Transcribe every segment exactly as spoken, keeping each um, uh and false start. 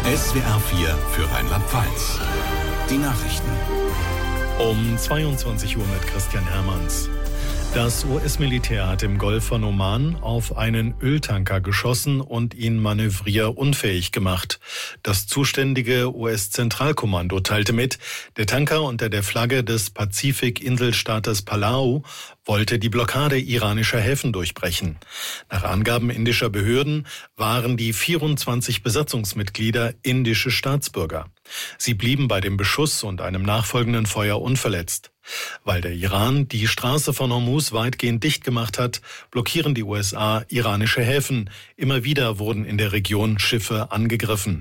S W R vier für Rheinland-Pfalz. Die Nachrichten. Um zweiundzwanzig Uhr mit Christian Hermanns. Das U S-Militär hat im Golf von Oman auf einen Öltanker geschossen und ihn manövrierunfähig gemacht. Das zuständige U S-Zentralkommando teilte mit, der Tanker unter der Flagge des Pazifik-Inselstaates Palau wollte die Blockade iranischer Häfen durchbrechen. Nach Angaben indischer Behörden waren die vierundzwanzig Besatzungsmitglieder indische Staatsbürger. Sie blieben bei dem Beschuss und einem nachfolgenden Feuer unverletzt. Weil der Iran die Straße von Hormuz weitgehend dicht gemacht hat, blockieren die U S A iranische Häfen. Immer wieder wurden in der Region Schiffe angegriffen.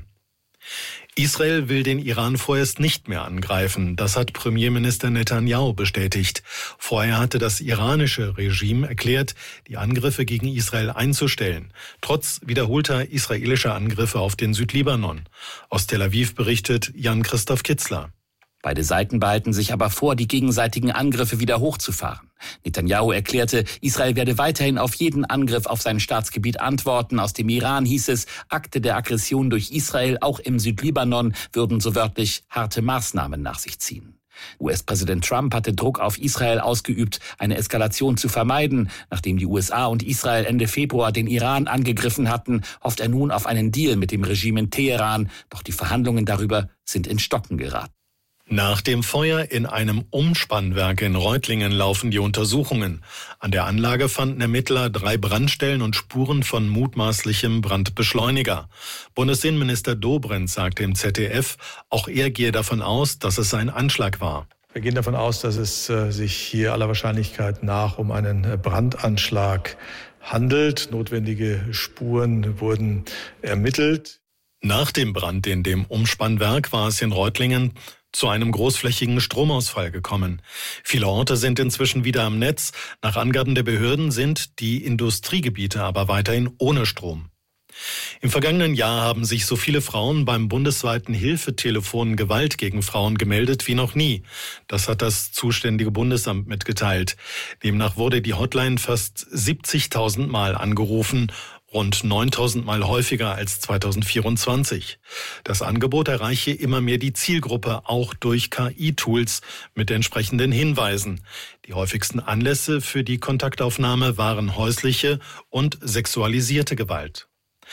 Israel will den Iran vorerst nicht mehr angreifen. Das hat Premierminister Netanyahu bestätigt. Vorher hatte das iranische Regime erklärt, die Angriffe gegen Israel einzustellen, trotz wiederholter israelischer Angriffe auf den Südlibanon. Aus Tel Aviv berichtet Jan-Christoph Kitzler. Beide Seiten behalten sich aber vor, die gegenseitigen Angriffe wieder hochzufahren. Netanyahu erklärte, Israel werde weiterhin auf jeden Angriff auf sein Staatsgebiet antworten. Aus dem Iran hieß es, Akte der Aggression durch Israel, auch im Südlibanon, würden so wörtlich harte Maßnahmen nach sich ziehen. U S-Präsident Trump hatte Druck auf Israel ausgeübt, eine Eskalation zu vermeiden. Nachdem die U S A und Israel Ende Februar den Iran angegriffen hatten, hofft er nun auf einen Deal mit dem Regime in Teheran. Doch die Verhandlungen darüber sind in Stocken geraten. Nach dem Feuer in einem Umspannwerk in Reutlingen laufen die Untersuchungen. An der Anlage fanden Ermittler drei Brandstellen und Spuren von mutmaßlichem Brandbeschleuniger. Bundesinnenminister Dobrindt sagte im Z D F, auch er gehe davon aus, dass es ein Anschlag war. Wir gehen davon aus, dass es äh, sich hier aller Wahrscheinlichkeit nach um einen äh, Brandanschlag handelt. Notwendige Spuren wurden ermittelt. Nach dem Brand in dem Umspannwerk war es in Reutlingen zu einem großflächigen Stromausfall gekommen. Viele Orte sind inzwischen wieder am Netz. Nach Angaben der Behörden sind die Industriegebiete aber weiterhin ohne Strom. Im vergangenen Jahr haben sich so viele Frauen beim bundesweiten Hilfetelefon Gewalt gegen Frauen gemeldet wie noch nie. Das hat das zuständige Bundesamt mitgeteilt. Demnach wurde die Hotline fast siebzigtausend Mal angerufen, rund neuntausend Mal häufiger als zweitausendvierundzwanzig. Das Angebot erreiche immer mehr die Zielgruppe, auch durch K I-Tools mit entsprechenden Hinweisen. Die häufigsten Anlässe für die Kontaktaufnahme waren häusliche und sexualisierte Gewalt.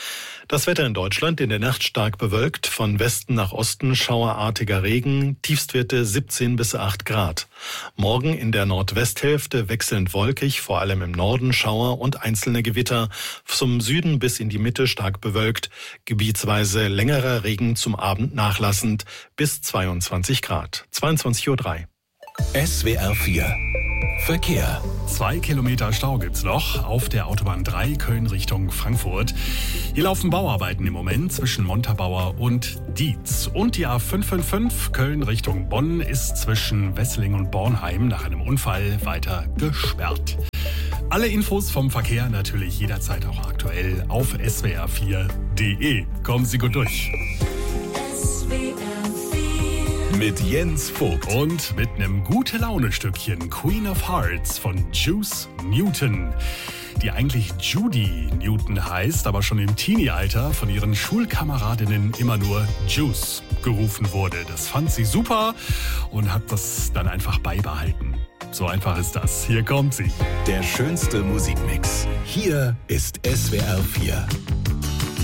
Das Wetter in Deutschland in der Nacht stark bewölkt, von Westen nach Osten schauerartiger Regen, Tiefstwerte siebzehn bis acht Grad. Morgen in der Nordwesthälfte wechselnd wolkig, vor allem im Norden Schauer und einzelne Gewitter, zum Süden bis in die Mitte stark bewölkt, gebietsweise längerer Regen zum Abend nachlassend bis zweiundzwanzig Grad. zweiundzwanzig Uhr drei. S W R vier Verkehr. Zwei Kilometer Stau gibt's noch auf der Autobahn drei Köln Richtung Frankfurt. Hier laufen Bauarbeiten im Moment zwischen Montabaur und Dietz. Und die A fünf fünf fünf Köln Richtung Bonn ist zwischen Wesseling und Bornheim nach einem Unfall weiter gesperrt. Alle Infos vom Verkehr natürlich jederzeit auch aktuell auf S W R vier Punkt de. Kommen Sie gut durch. Mit Jens Vogt. Und mit einem Gute-Laune-Stückchen Queen of Hearts von Juice Newton, die eigentlich Judy Newton heißt, aber schon im Teenie-Alter von ihren Schulkameradinnen immer nur Juice gerufen wurde. Das fand sie super und hat das dann einfach beibehalten. So einfach ist das. Hier kommt sie. Der schönste Musikmix. Hier ist S W R vier.